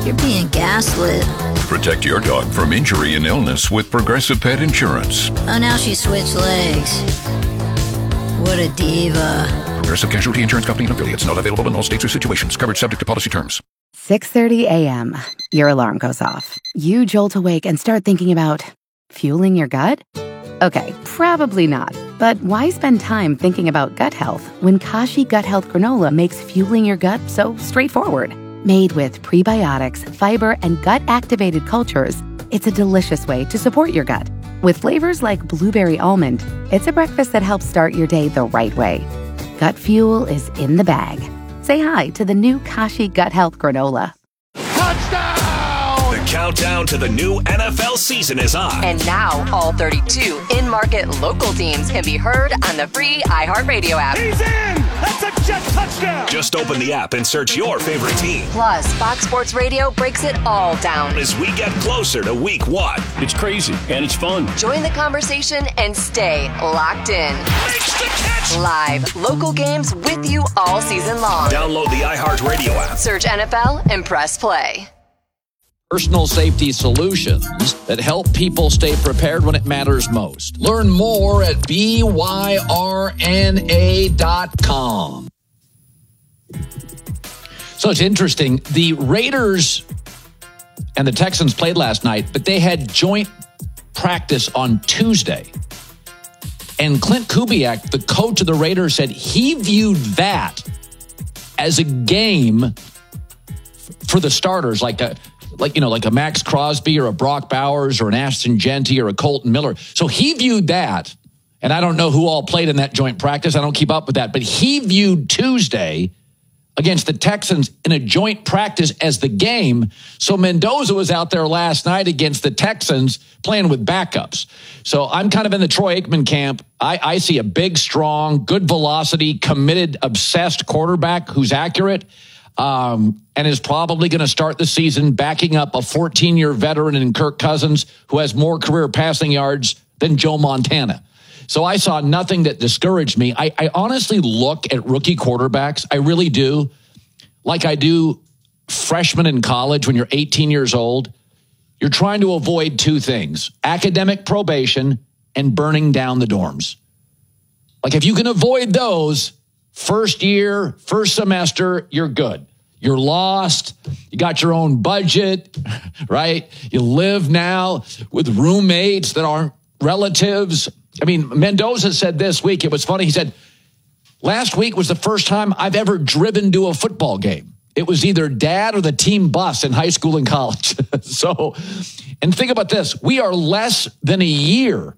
You're being gaslit. Protect your dog from injury and illness with Progressive Pet Insurance. Oh, now she switched legs. What a diva. Progressive Casualty Insurance Company and affiliates. Not available in all states or situations. Coverage subject to policy terms. 6:30 a.m. Your alarm goes off. You jolt awake and start thinking about fueling your gut? Okay, probably not. But why spend time thinking about gut health when Kashi Gut Health Granola makes fueling your gut so straightforward? Made with prebiotics, fiber, and gut-activated cultures, it's a delicious way to support your gut. With flavors like blueberry almond, it's a breakfast that helps start your day the right way. Gut fuel is in the bag. Say hi to the new Kashi Gut Health Granola. Touchdown! The countdown to the new NFL season is on. And now all 32 in-market local teams can be heard on the free iHeartRadio app. He's in! That's a Jet touchdown! Just open the app and search your favorite team. Plus, Fox Sports Radio breaks it all down as we get closer to week 1. It's crazy and it's fun. Join the conversation and stay locked in. Makes the catch! Live, local games with you all season long. Download the iHeartRadio app. Search NFL and press play. Personal safety solutions that help people stay prepared when it matters most. Learn more at byrna.com. So it's interesting. The Raiders and the Texans played last night, but they had joint practice on Tuesday. And Clint Kubiak, the coach of the Raiders, said he viewed that as a game for the starters, like a Max Crosby or a Brock Bowers or an Ashton Genty or a Colton Miller. So he viewed that, and I don't know who all played in that joint practice. I don't keep up with that. But he viewed Tuesday against the Texans in a joint practice as the game. So Mendoza was out there last night against the Texans playing with backups. So I'm kind of in the Troy Aikman camp. I see a big, strong, good velocity, committed, obsessed quarterback who's accurate. And is probably going to start the season backing up a 14-year veteran in Kirk Cousins who has more career passing yards than Joe Montana. So I saw nothing that discouraged me. I honestly look at rookie quarterbacks. I really do. Like I do freshmen in college when you're 18 years old. You're trying to avoid two things: academic probation and burning down the dorms. Like if you can avoid those, first year, first semester, you're good. You're lost. You got your own budget, right? You live now with roommates that aren't relatives. I mean, Mendoza said this week, it was funny. He said, last week was the first time I've ever driven to a football game. It was either dad or the team bus in high school and college. So, and think about this. We are less than a year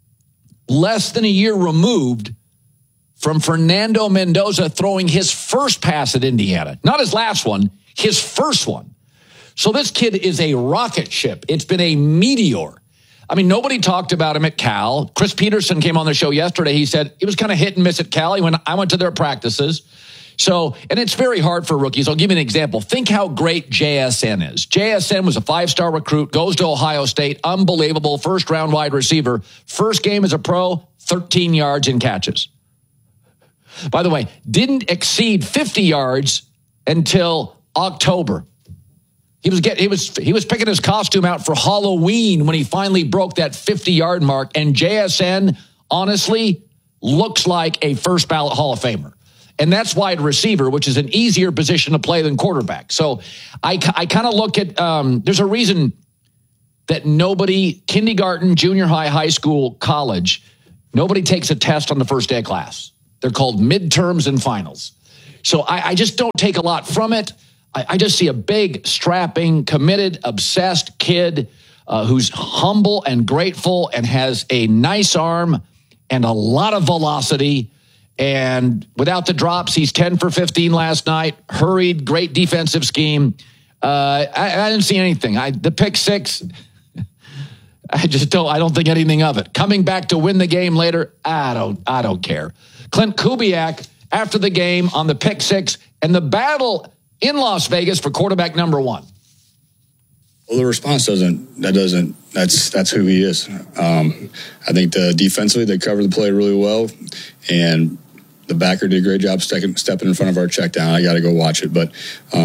removed from Fernando Mendoza throwing his first pass at Indiana. Not his last one, his first one. So this kid is a rocket ship. It's been a meteor. I mean, nobody talked about him at Cal. Chris Peterson came on the show yesterday. He said it was kind of hit and miss at Cal. I went to their practices. So, and it's very hard for rookies. I'll give you an example. Think how great JSN is. JSN was a 5-star recruit, goes to Ohio State, unbelievable, first-round wide receiver. First game as a pro, 13 yards in catches. By the way, didn't exceed 50 yards until October. He was picking his costume out for Halloween when he finally broke that 50-yard mark. And JSN, honestly, looks like a first ballot Hall of Famer. And that's wide receiver, which is an easier position to play than quarterback. So I kind of look at, there's a reason that nobody, kindergarten, junior high, high school, college, nobody takes a test on the first day of class. They're called midterms and finals. So I just don't take a lot from it. I just see a big, strapping, committed, obsessed kid who's humble and grateful and has a nice arm and a lot of velocity. And without the drops, he's 10 for 15 last night. Hurried, great defensive scheme. I didn't see anything. The pick six, I don't think anything of it. Coming back to win the game later, I don't care. Clint Kubiak, after the game on the pick six and the battle in Las Vegas for quarterback number one. Well, the response that's who he is. I think defensively they covered the play really well, and the backer did a great job stepping in front of our check down. I got to go watch it, but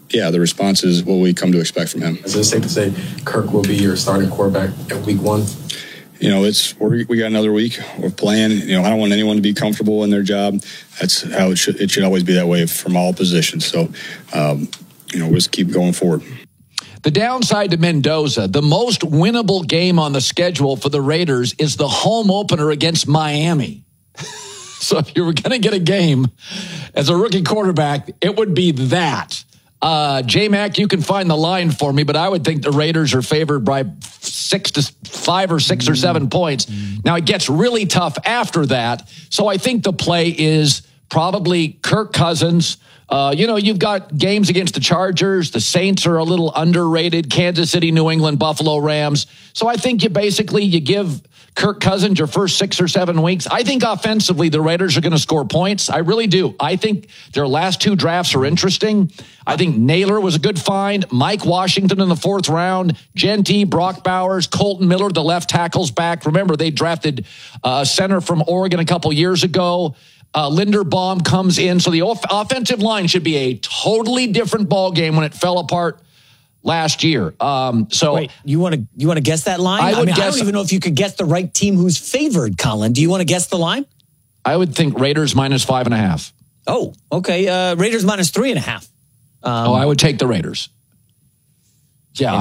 the response is what we come to expect from him. Is it safe to say Kirk will be your starting quarterback at week 1? We got another week. We're playing. I don't want anyone to be comfortable in their job. That's how it should always be that way from all positions. So, we'll just keep going forward. The downside to Mendoza, the most winnable game on the schedule for the Raiders is the home opener against Miami. So if you were going to get a game as a rookie quarterback, it would be that. J-Mac, you can find the line for me, but I would think the Raiders are favored by 5 or 6 or 7 points. Now, it gets really tough after that. So I think the play is probably Kirk Cousins. You've got games against the Chargers. The Saints are a little underrated. Kansas City, New England, Buffalo, Rams. So I think you give Kirk Cousins your first 6 or 7 weeks. I think offensively, the Raiders are going to score points. I really do. I think their last 2 drafts are interesting. I think Naylor was a good find. Mike Washington in the 4th round. Genty, Brock Bowers, Colton Miller, the left tackle's back. Remember, they drafted a center from Oregon a couple years ago. Linderbaum comes in. So the offensive line should be a totally different ball game when it fell apart last year. Wait, you want to guess that line? I don't even know if you could guess the right team who's favored, Colin. Do you want to guess the line? I would think Raiders minus 5.5. Oh, okay. Raiders minus 3.5. I would take the Raiders. Yeah,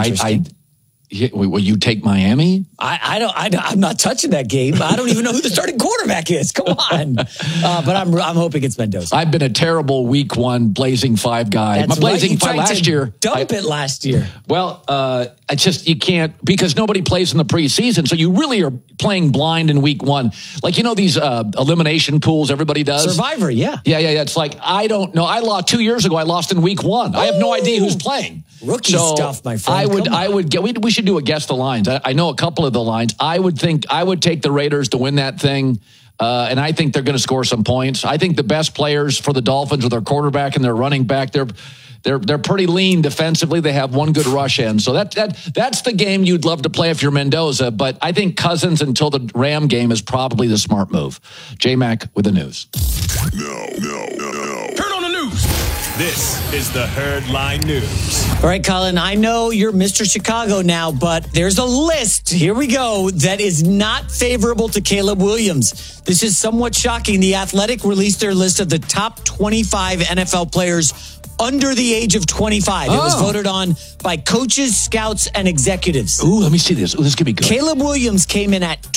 will you take Miami? I'm not touching that game. I don't even know who the starting quarterback is. Come on. But I'm hoping it's Mendoza. I've been a terrible week 1 Blazing 5 guy. That's Blazing 5 last year. Dump it last year. Well, you can't, because nobody plays in the preseason. So you really are playing blind in week 1. Like, these elimination pools everybody does. Survivor, yeah. Yeah. It's like, I don't know. 2 years ago, I lost in week 1. I have no idea who's playing. Rookie stuff, my friend. We should do a guess the lines. I know a couple of the lines. I would take the Raiders to win that thing. And I think they're going to score some points. I think the best players for the Dolphins are their quarterback and their running back. They're pretty lean defensively. They have one good rush end. So that's the game you'd love to play if you're Mendoza. But I think Cousins until the Ram game is probably the smart move. J-Mac with the news. No. Turn on the news. This is the Herd Line News. All right, Colin, I know you're Mr. Chicago now, but there's a list, here we go, that is not favorable to Caleb Williams. This is somewhat shocking. The Athletic released their list of the top 25 NFL players under the age of 25. It was voted on by coaches, scouts, and executives. Ooh, let me see this. Ooh, this could be good. Caleb Williams came in at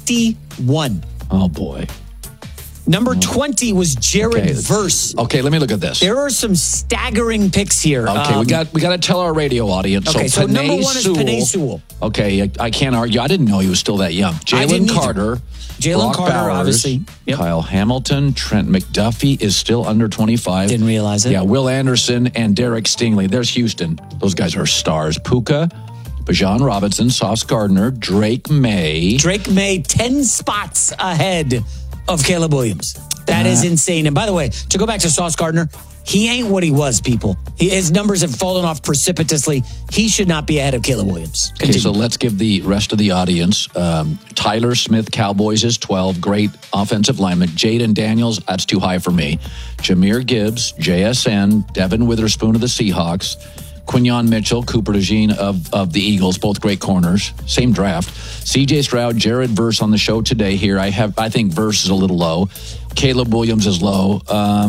21. Oh, boy. Number 20 was Jared Verse. Okay, let me look at this. There are some staggering picks here. Okay, we got to tell our radio audience. Okay, so number 1 is Penei Sewell. Okay, I can't argue. I didn't know he was still that young. Jalen Carter. Jalen Carter, Bowers, obviously. Yep. Kyle Hamilton. Trent McDuffie is still under 25. Didn't realize it. Yeah, Will Anderson and Derek Stingley. There's Houston. Those guys are stars. Puka, Bijan Robinson, Sauce Gardner, Drake May. Drake May, 10 spots ahead of Caleb Williams. That is insane. And by the way, to go back to Sauce Gardner, he ain't what he was, people. His numbers have fallen off precipitously. He should not be ahead of Caleb Williams. Continue. Okay, so let's give the rest of the audience. Tyler Smith, Cowboys is 12. Great offensive lineman. Jaden Daniels, that's too high for me. Jahmyr Gibbs, JSN. Devin Witherspoon of the Seahawks. Quinyon Mitchell, Cooper DeJean of the Eagles, both great corners. Same draft. CJ Stroud, Jared Verse on the show today here. I think Verse is a little low. Caleb Williams is low.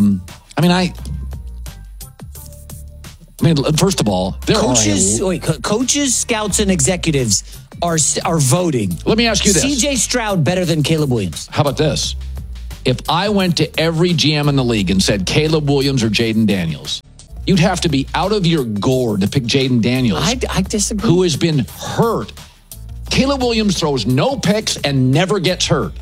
First of all, coaches, scouts, and executives are voting. Let me ask you this. CJ Stroud better than Caleb Williams. How about this? If I went to every GM in the league and said Caleb Williams or Jaden Daniels, you'd have to be out of your gourd to pick Jaden Daniels. I disagree. Who has been hurt. Caleb Williams throws no picks and never gets hurt.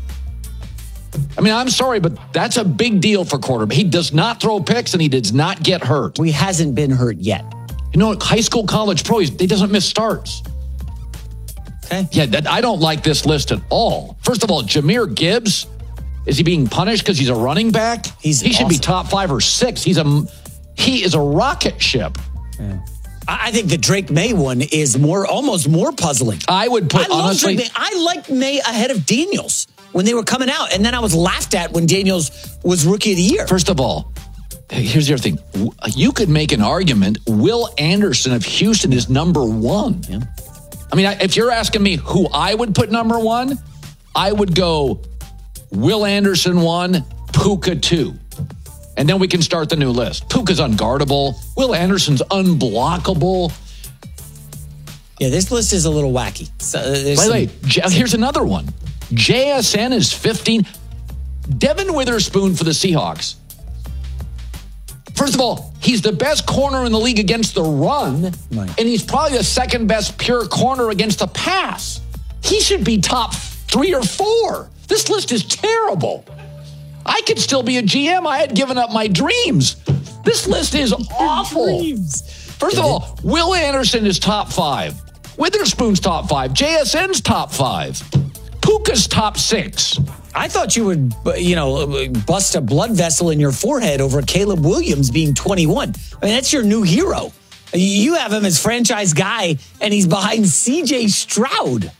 I'm sorry, but that's a big deal for quarterback. He does not throw picks and he does not get hurt. He hasn't been hurt yet. High school, college, pro, he doesn't miss starts. Okay. Yeah, I don't like this list at all. First of all, Jahmyr Gibbs, is he being punished because he's a running back? He should be top 5 or 6. He is a rocket ship. Yeah. I think the Drake May one is almost more puzzling. I would put, honestly... Drake May. I liked May ahead of Daniels when they were coming out, and then I was laughed at when Daniels was Rookie of the Year. First of all, here's the other thing. You could make an argument Will Anderson of Houston is number one. Yeah. I mean, if you're asking me who I would put number one, I would go Will Anderson 1, Puka 2. And then we can start the new list. Puka's unguardable. Will Anderson's unblockable. Yeah, this list is a little wacky. So, wait, here's another one. JSN is 15. Devin Witherspoon for the Seahawks. First of all, he's the best corner in the league against the run, right, and he's probably the second best pure corner against the pass. He should be top 3 or 4. This list is terrible. I could still be a GM. I had given up my dreams. This list is awful. First of all, Will Anderson is top 5. Witherspoon's top 5. JSN's top 5. Puka's top 6. I thought you would, bust a blood vessel in your forehead over Caleb Williams being 21. I mean, that's your new hero. You have him as franchise guy, and he's behind C.J. Stroud.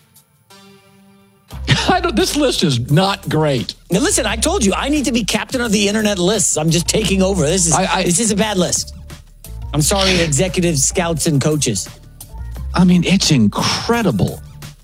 This list is not great. Now, listen, I told you, I need to be captain of the internet lists. I'm just taking over. This is a bad list. I'm sorry, executives, scouts, and coaches. I mean, it's incredible.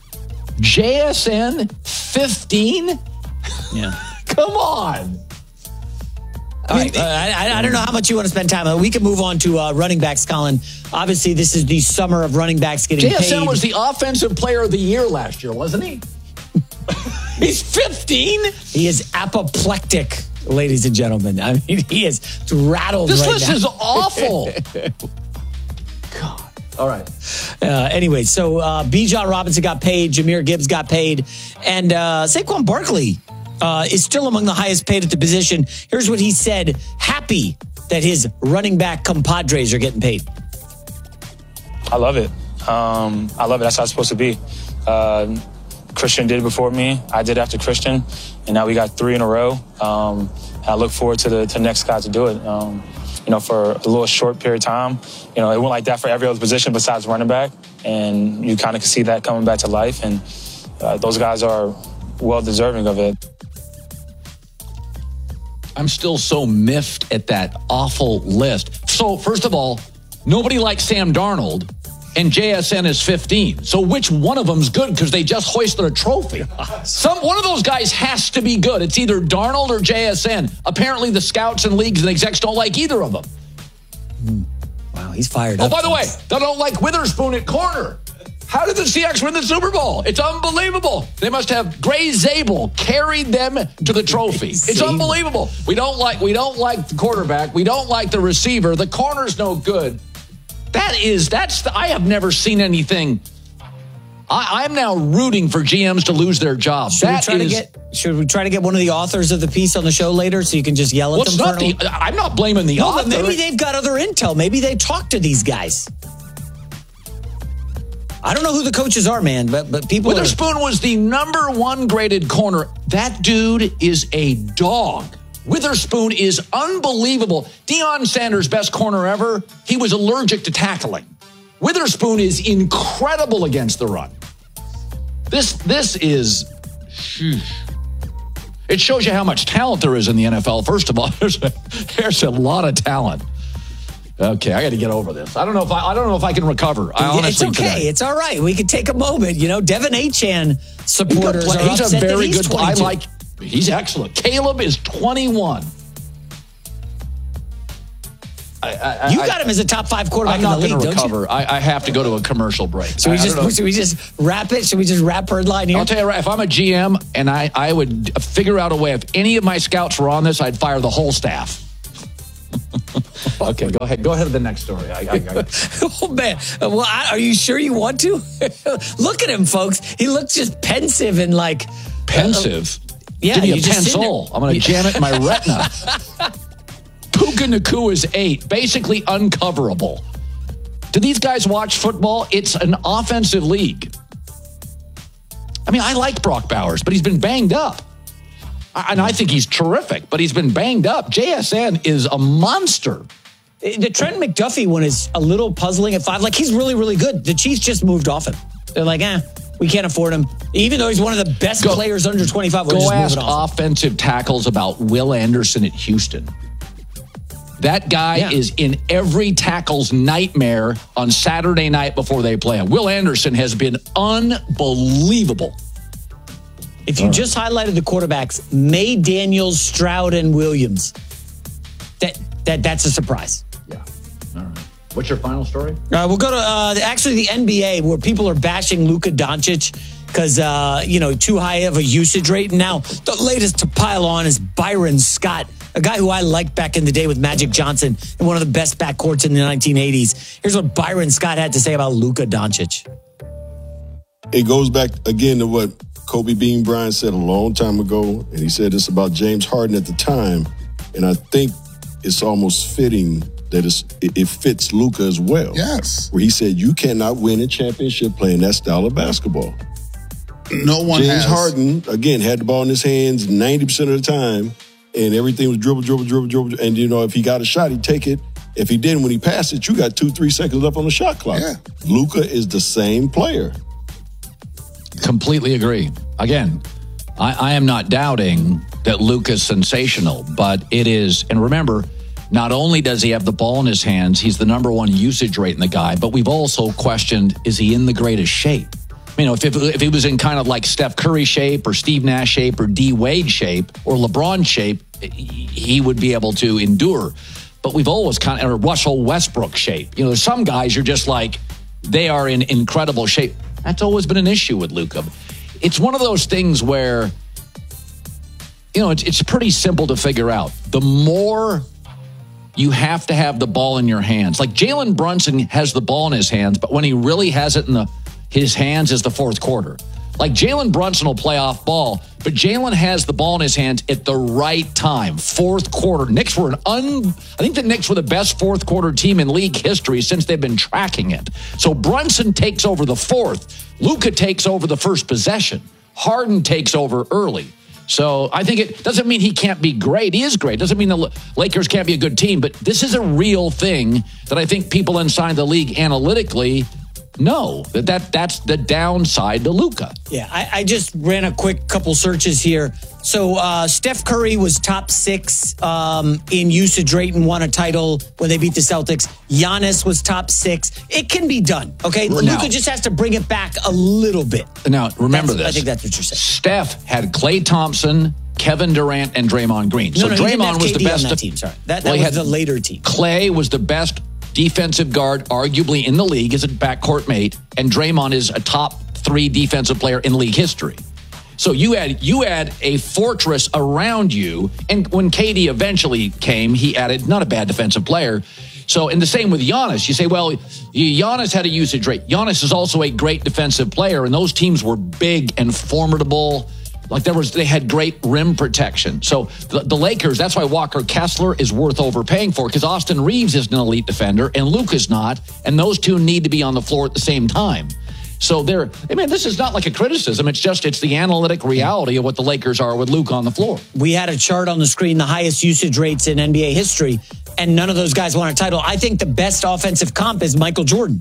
JSN 15? Yeah. Come on. All right. I don't know how much you want to spend time on. We can move on to running backs, Colin. Obviously, this is the summer of running backs getting paid. JSN was the offensive player of the year last year, wasn't he? He's 15. He is apoplectic, ladies and gentlemen. I mean, he is rattled this right list now. Is awful. God. All right. Anyway, so Bijan Robinson got paid. Jahmyr Gibbs got paid. And Saquon Barkley is still among the highest paid at the position. Here's what he said. Happy that his running back compadres are getting paid. I love it. I love it. That's how it's supposed to be. Christian did it before me. I did after Christian. And now we got 3 in a row. I look forward to the next guy to do it. For a little short period of time. It went like that for every other position besides running back. And you kind of can see that coming back to life. And those guys are well deserving of it. I'm still so miffed at that awful list. So, first of all, nobody likes Sam Darnold, and JSN is 15. So which one of them's good? Because they just hoisted a trophy. One of those guys has to be good. It's either Darnold or JSN. Apparently the scouts and leagues and execs don't like either of them. Wow, he's fired up. Oh, by the way, they don't like Witherspoon at corner. How did the Seahawks win the Super Bowl? It's unbelievable. They must have Gray Zabel carried them to the trophy. It's unbelievable. We don't like the quarterback. We don't like the receiver. The corner's no good. I have never seen anything. I'm now rooting for GMs to lose their job. Should we try to get one of the authors of the piece on the show later so you can just yell at them? I'm not blaming the author. But maybe they've got other intel. Maybe they talked to these guys. I don't know who the coaches are, man, but people. Witherspoon was the number 1 graded corner. That dude is a dog. Witherspoon is unbelievable. Deion Sanders, best corner ever. He was allergic to tackling. Witherspoon is incredible against the run. This is... It shows you how much talent there is in the NFL. First of all, there's a lot of talent. Okay, I got to get over this. I don't know if I can recover. It's okay. Today. It's all right. We can take a moment. Devin Achane supporters are he's upset a very that he's good. 22. He's excellent. Caleb is 21. You got him as a top 5 quarterback in the league, don't you? I'm not going to recover. I have to go to a commercial break. Should we just wrap it? Should we just wrap her line here? I'll tell you right. If I'm a GM and I would figure out a way, if any of my scouts were on this, I'd fire the whole staff. Okay, go ahead. Go ahead to the next story. Oh, man. Well, are you sure you want to? Look at him, folks. He looks just pensive and like... Pensive? Yeah. Give me a pencil. I'm going to jam it in my retina. Puka Nacua is 8. Basically uncoverable. Do these guys watch football? It's an offensive league. I mean, I like Brock Bowers, but he's been banged up. And I think he's terrific, but he's been banged up. JSN is a monster. The Trent McDuffie one is a little puzzling at 5. Like, he's really, really good. The Chiefs just moved off him. They're like, we can't afford him. Even though he's one of the best players under 25. Go ask offensive tackles about Will Anderson at Houston. That guy is in every tackle's nightmare on Saturday night before they play him. Will Anderson has been unbelievable. If you just highlighted the quarterbacks, May, Daniels, Stroud, and Williams, that's a surprise. Yeah. All right. What's your final story? We'll go to actually the NBA, where people are bashing Luka Doncic because, too high of a usage rate. And now the latest to pile on is Byron Scott, a guy who I liked back in the day with Magic Johnson and one of the best backcourts in the 1980s. Here's what Byron Scott had to say about Luka Doncic. It goes back again to what Kobe Bean Bryant said a long time ago, and he said this about James Harden at the time, and I think it's almost fitting that it fits Luka as well. Yes. Where he said, you cannot win a championship playing that style of basketball. No one James Harden, again, had the ball in his hands 90% of the time, and everything was dribble. And, if he got a shot, he'd take it. If he didn't, when he passed it, you got 2-3 seconds left on the shot clock. Yeah. Luka is the same player. Completely agree. Again, I am not doubting that Luka's sensational, but it is, and remember, not only does he have the ball in his hands, he's the number one usage rate in the guy, but we've also questioned, is he in the greatest shape? If he was in kind of like Steph Curry shape or Steve Nash shape or D Wade shape or LeBron shape, he would be able to endure. But we've always or Russell Westbrook shape. There's some guys you're just like, they are in incredible shape. That's always been an issue with Luka. It's one of those things where, it's pretty simple to figure out. The more you have to have the ball in your hands. Like Jalen Brunson has the ball in his hands, but when he really has it in his hands is the fourth quarter. Like Jalen Brunson will play off ball, but Jalen has the ball in his hands at the right time. Fourth quarter. Knicks were I think the Knicks were the best fourth quarter team in league history since they've been tracking it. So Brunson takes over the fourth. Luka takes over the first possession. Harden takes over early. So I think it doesn't mean he can't be great. He is great. Doesn't mean the Lakers can't be a good team, but this is a real thing that I think people inside the league analytically know that's the downside to Luka. Yeah, I just ran a quick couple searches here. So Steph Curry was top 6 in usage rate and won a title when they beat the Celtics. Giannis was top 6. It can be done, okay? Luka just has to bring it back a little bit. Now, remember this. I think that's what you're saying. Steph had Klay Thompson, Kevin Durant, and Draymond Green. So Draymond was the best. On that team, sorry. That was the later team. Klay was the best defensive guard, arguably in the league, as a backcourt mate, and Draymond is a top 3 defensive player in league history. So you had a fortress around you, and when KD eventually came, he added not a bad defensive player. So, and the same with Giannis. You say, well, Giannis had a usage rate. Giannis is also a great defensive player, and those teams were big and formidable. Like they had great rim protection. So the Lakers, that's why Walker Kessler is worth overpaying for, because Austin Reeves is an elite defender and Luka's not, and those two need to be on the floor at the same time. So this is not like a criticism. It's the analytic reality of what the Lakers are with Luka on the floor. We had a chart on the screen, the highest usage rates in NBA history, and none of those guys won a title. I think the best offensive comp is Michael Jordan,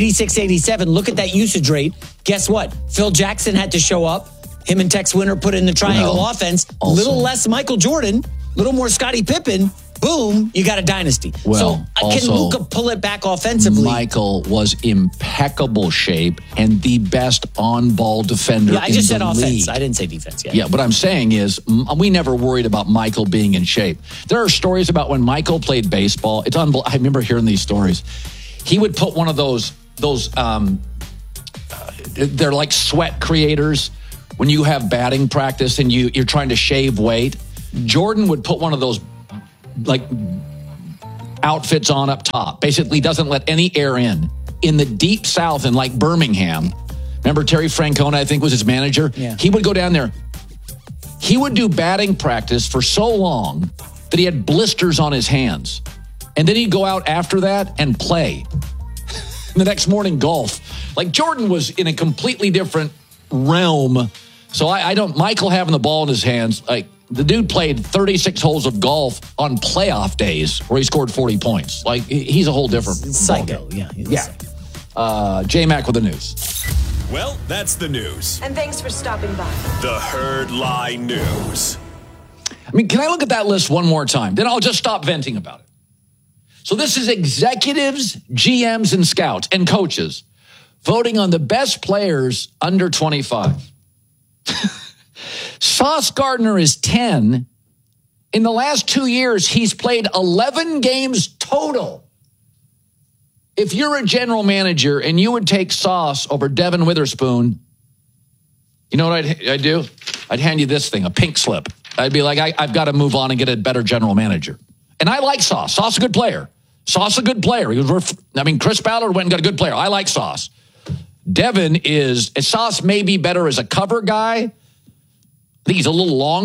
86-87. Look at that usage rate. Guess what? Phil Jackson had to show up. Him and Tex Winter put in the triangle offense. A little less Michael Jordan, a little more Scottie Pippen. Boom, you got a dynasty. Well, can Luka pull it back offensively? Michael was impeccable shape and the best on-ball defender in the league. I just said offense. I didn't say defense. Yeah, what I'm saying is we never worried about Michael being in shape. There are stories about when Michael played baseball. It's unbelievable. I remember hearing these stories. He would put one of those they're like sweat creators. When you have batting practice and you're trying to shave weight, Jordan would put one of those like outfits on up top. Basically doesn't let any air in the deep South in like Birmingham. Remember Terry Francona, I think was his manager? Yeah. He would go down there. He would do batting practice for so long that he had blisters on his hands. And then he'd go out after that and play. The next morning, golf. Like Jordan was in a completely different realm. So Michael having the ball in his hands, like the dude played 36 holes of golf on playoff days where he scored 40 points. Like he's a whole different psycho. Yeah. J-Mac with the news. Well, that's the news. And thanks for stopping by. The Herd Line News. I mean, can I look at that list one more time? Then I'll just stop venting about it. So this is executives, GMs, and scouts and coaches voting on the best players under 25. Sauce Gardner is 10. In the last 2 years, he's played 11 games total. If you're a general manager and you would take Sauce over Devin Witherspoon, you know what I'd do? I'd hand you this thing, a pink slip. I'd be like, I've got to move on and get a better general manager. And I like Sauce. Sauce is a good player. Sauce a good player. Chris Ballard went and got a good player. I like Sauce. Devin Sauce may be better as a cover guy. I think he's a little long.